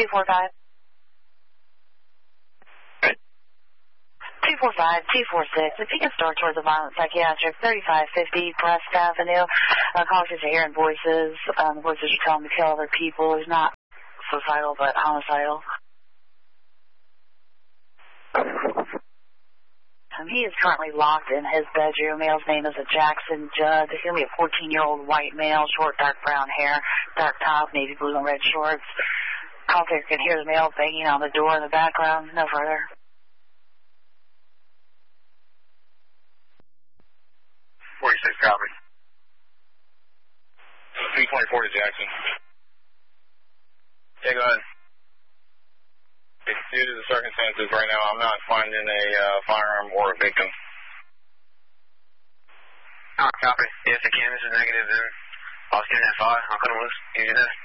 245. 245, 246. If you can start towards the violent psychiatric, 3550 Presque Avenue. Cautious of hearing voices. Voices are telling him to kill other people. He's not suicidal, but homicidal. He is currently locked in his bedroom. Male's name is Jackson Judd. He's going to be a 14-year-old white male, short, dark brown hair, dark top, navy blue and red shorts. Call taker can hear the male banging on the door in the background. No further. 46, copy. 324 to Jackson. Yeah, go ahead. Due to the circumstances right now, I'm not finding a firearm or a victim. Alright, copy. If the canvas is negative, then I'll scan that file. I'll cut him loose. Easy there.